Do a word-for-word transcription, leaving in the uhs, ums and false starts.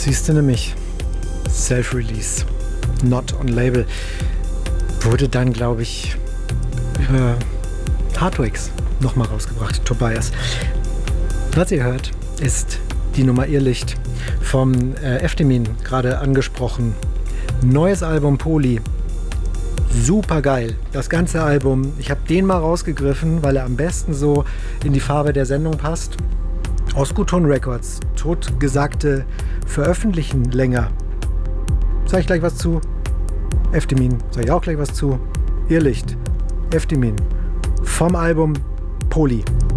Siehst du nämlich, Self-Release, not on Label, wurde dann, glaube ich, über Hardwax nochmal rausgebracht, Tobias. Was ihr hört, ist die Nummer Irrlicht vom äh, Eftemin, gerade angesprochen. Neues Album Poli. Super geil. Das ganze Album. Ich habe den mal rausgegriffen, weil er am besten so in die Farbe der Sendung passt. Aus Guton Records. Totgesagte veröffentlichen länger. Sag ich gleich was zu. Eftemin. Sag ich auch gleich was zu. Irrlicht. Eftemin. Vom Album Poli.